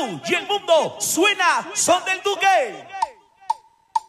Perú y el mundo suena Son del Duque.